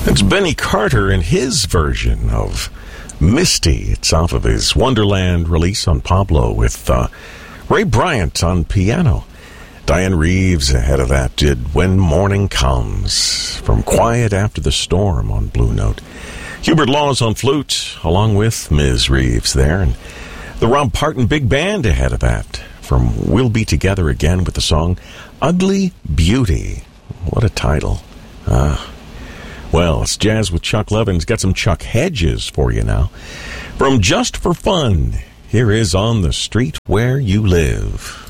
It's Benny Carter and his version of Misty. It's off of his Wonderland release on Pablo with Ray Bryant on piano. Diane Reeves ahead of that did When Morning Comes from Quiet After the Storm on Blue Note. Hubert Laws on flute along with Ms. Reeves there. And the Rob Parton Big Band ahead of that from We'll Be Together Again with the song Ugly Beauty. What a title. Well, it's Jazz with Chuck Levin's got some Chuck Hedges for you now. From Just for Fun, here is On the Street Where You Live.